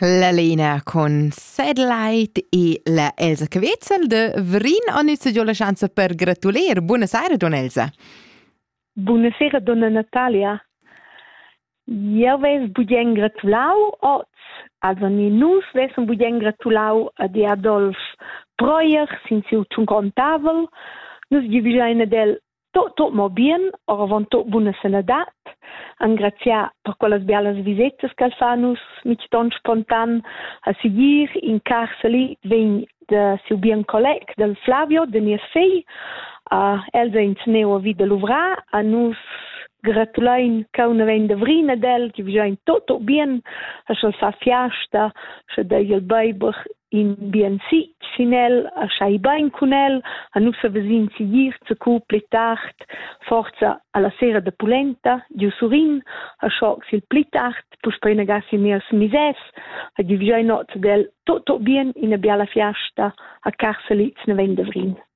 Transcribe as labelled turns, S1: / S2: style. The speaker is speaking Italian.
S1: La Lena con Satellite e la Elsa Cvetzel de Vrin ha nütza già la chance per gratulier. Buonasera, don Elsa.
S2: Buonasera, donna Natalia. Io ves budien gratulau oz. Also ni nus vesen budien gratulau a di Adolf Breuer, sin siu tun contavel. Nus divisaina del tot mo bien, ora von tot buona senadat. Angrazia per quelles bialas visitas che fa nus mit ton spontan a seguir in Carseli vegn de siu bien colleg del Flavio, de nies fei. Elsa inceneu a vida l'uvra, a nus gratulain ca una vein de vrina del, che visain tot bien, a schel fa fiasta, sche dei il beiber in bien sit, sinel, a schai bain cunel, a nus a vesin sigir, zu pli tard, forza alla sera de Pulenta, giu surin, a schoc sil pli tard, pus poi negassi mirs mises, a di visain not del tot bien in a biala fiasta, a Carseli, ne vein de vrin.